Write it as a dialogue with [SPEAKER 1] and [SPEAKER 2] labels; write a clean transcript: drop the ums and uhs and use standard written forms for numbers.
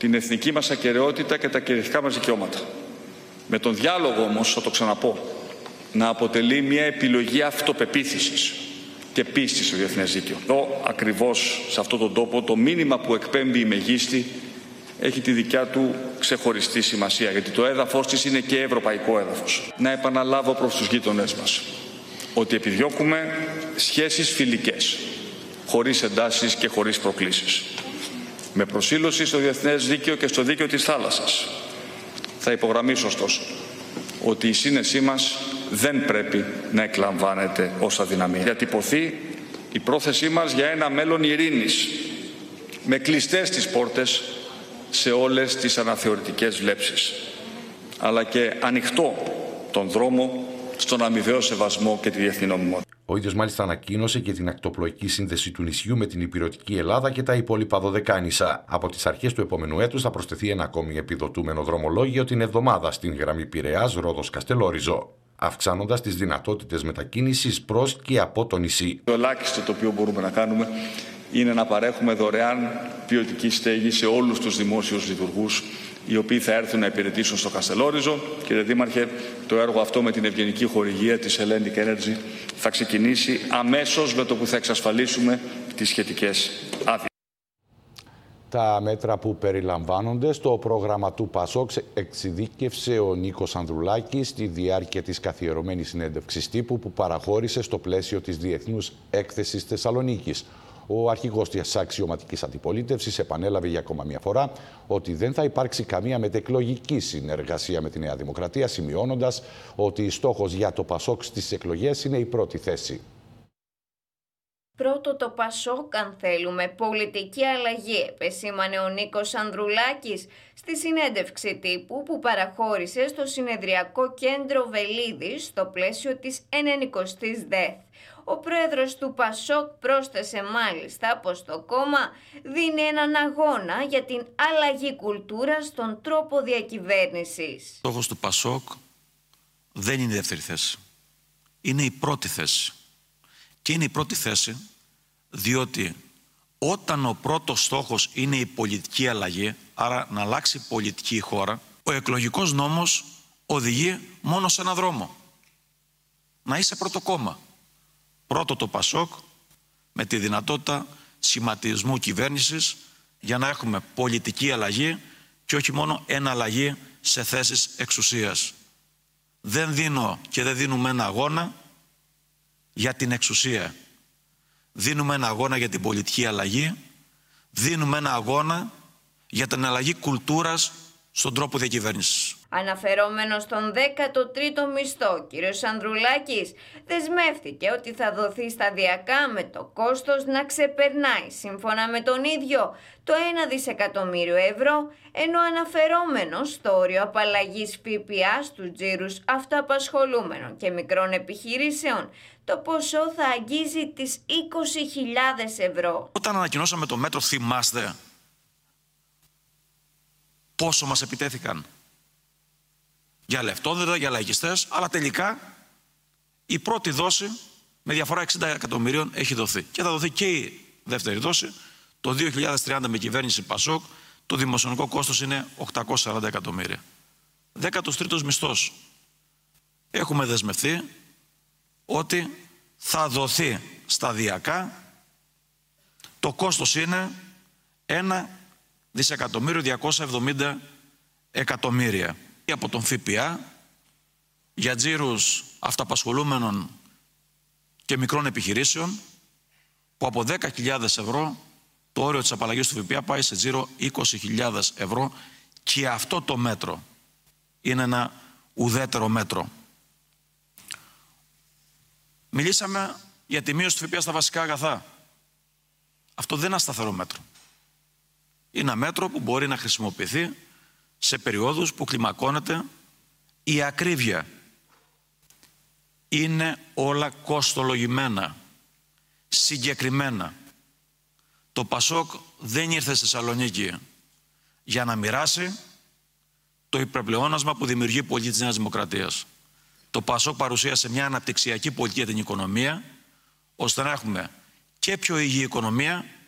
[SPEAKER 1] την εθνική μας ακεραιότητα και τα κυριαρχικά μας δικαιώματα. Με τον διάλογο όμως, θα το ξαναπώ, να αποτελεί μια επιλογή αυτοπεποίθησης και πίστης στο διεθνές δίκαιο. Εδώ ακριβώς σε αυτόν τον τόπο το μήνυμα που εκπέμπει η Μεγίστη έχει τη δικιά του ξεχωριστή σημασία, γιατί το έδαφος της είναι και ευρωπαϊκό έδαφος. Να επαναλάβω προς τους γείτονές μας ότι επιδιώκουμε σχέσεις φιλικές, χωρίς εντάσεις και χωρίς προκλήσεις. Με προσήλωση στο διεθνές δίκαιο και στο δίκαιο της θάλασσας. Θα υπογραμμίσω ωστόσο ότι η σύνεσή μας δεν πρέπει να εκλαμβάνεται ως αδυναμία. Διατυπωθεί η πρόθεσή μας για ένα μέλλον ειρήνης, με κλειστές τις πόρτες σε όλες τις αναθεωρητικές βλέψεις, αλλά και ανοιχτό τον δρόμο στον αμοιβαίο σεβασμό και τη διεθνή νομιμότητα.
[SPEAKER 2] Ο ίδιος μάλιστα ανακοίνωσε και την ακτοπλοϊκή σύνδεση του νησιού με την Ηπειρωτική Ελλάδα και τα υπόλοιπα Δωδεκάνησα. Από τις αρχές του επόμενου έτους θα προσθεθεί ένα ακόμη επιδοτούμενο δρομολόγιο την εβδομάδα στην γραμμή Πειραιάς-Ρόδος-Καστελόριζο, αυξάνοντας τις δυνατότητες μετακίνησης προς και από το νησί.
[SPEAKER 1] Το ελάχιστο το οποίο μπορούμε να κάνουμε είναι να παρέχουμε δωρεάν ποιοτική στέγη σε όλους τους δημόσιους λειτουργούς οι οποίοι θα έρθουν να υπηρετήσουν στο Καστελόριζο. Κύριε Δήμαρχε, το έργο αυτό με την ευγενική χορηγία της Hellenic Energy θα ξεκινήσει αμέσως με το που θα εξασφαλίσουμε τις σχετικές άδειες.
[SPEAKER 2] Τα μέτρα που περιλαμβάνονται στο πρόγραμμα του ΠΑΣΟΚ εξειδίκευσε ο Νίκος Ανδρουλάκης στη διάρκεια της καθιερωμένης συνέντευξης τύπου που παραχώρησε στο πλαίσιο της Διεθνούς Έκθεσης Θεσσαλονίκης. Ο αρχηγός της αξιωματικής αντιπολίτευσης επανέλαβε για ακόμα μια φορά ότι δεν θα υπάρξει καμία μετεκλογική συνεργασία με τη Νέα Δημοκρατία, σημειώνοντας ότι στόχος για το ΠΑΣΟΚ στις εκλογές είναι η πρώτη θέση.
[SPEAKER 3] Πρώτο το ΠΑΣΟΚ αν θέλουμε πολιτική αλλαγή, επεσήμανε ο Νίκος Ανδρουλάκης στη συνέντευξη τύπου που παραχώρησε στο Συνεδριακό Κέντρο Βελίδης στο πλαίσιο της 90ης ΔΕΘ. Ο πρόεδρος του ΠΑΣΟΚ πρόσθεσε μάλιστα πως το κόμμα δίνει έναν αγώνα για την αλλαγή κουλτούρας στον τρόπο διακυβέρνησης.
[SPEAKER 4] Ο στόχος του ΠΑΣΟΚ δεν είναι η δεύτερη θέση. Είναι η πρώτη θέση. Και είναι η πρώτη θέση διότι όταν ο πρώτος στόχος είναι η πολιτική αλλαγή, άρα να αλλάξει πολιτική η χώρα, ο εκλογικός νόμος οδηγεί μόνο σε έναν δρόμο. Να είσαι πρώτο κόμμα. Πρώτο το ΠΑΣΟΚ με τη δυνατότητα σχηματισμού κυβέρνησης για να έχουμε πολιτική αλλαγή και όχι μόνο εναλλαγή σε θέσεις εξουσίας. Δεν δίνω και δεν δίνουμε ένα αγώνα για την εξουσία. Δίνουμε ένα αγώνα για την πολιτική αλλαγή, δίνουμε ένα αγώνα για την αλλαγή κουλτούρας στον τρόπο διακυβέρνησης.
[SPEAKER 3] Αναφερόμενος στον 13ο μισθό, κ. Ανδρουλάκης δεσμεύτηκε ότι θα δοθεί σταδιακά με το κόστος να ξεπερνάει, σύμφωνα με τον ίδιο, το 1 δισεκατομμύριο ευρώ, ενώ αναφερόμενος στο όριο απαλλαγής ΦΠΑ στους τζίρους αυτοαπασχολούμενων και μικρών επιχειρήσεων, το ποσό θα αγγίζει τις 20.000 ευρώ.
[SPEAKER 4] Όταν ανακοινώσαμε το μέτρο, θυμάστε πόσο μας επιτέθηκαν? Για λεφτόδεδα, για λαϊκιστές, αλλά τελικά η πρώτη δόση με διαφορά 60 εκατομμυρίων έχει δοθεί. Και θα δοθεί και η δεύτερη δόση. Το 2030 με κυβέρνηση ΠΑΣΟΚ το δημοσιονομικό κόστος είναι 840 εκατομμύρια. 13ος μισθός. Έχουμε δεσμευτεί ότι θα δοθεί σταδιακά. Το κόστος είναι 1 δισεκατομμύριο 270 εκατομμύρια. Από τον ΦΠΑ για τζίρους αυταπασχολούμενων και μικρών επιχειρήσεων που από 10.000 ευρώ το όριο της απαλλαγής του ΦΠΑ πάει σε τζίρο 20.000 ευρώ και αυτό το μέτρο είναι ένα ουδέτερο μέτρο. Μιλήσαμε για τη μείωση του ΦΠΑ στα βασικά αγαθά. Αυτό δεν είναι ένα σταθερό μέτρο. Είναι ένα μέτρο που μπορεί να χρησιμοποιηθεί σε περιόδους που κλιμακώνεται η ακρίβεια. Είναι όλα κοστολογημένα, συγκεκριμένα. Το ΠΑΣΟΚ δεν ήρθε στη Θεσσαλονίκη για να μοιράσει το υπερπλεόνασμα που δημιουργεί η πολιτική της Νέας Δημοκρατίας. Το ΠΑΣΟΚ παρουσίασε μια αναπτυξιακή πολιτική για την οικονομία, ώστε να έχουμε και πιο υγιή οικονομία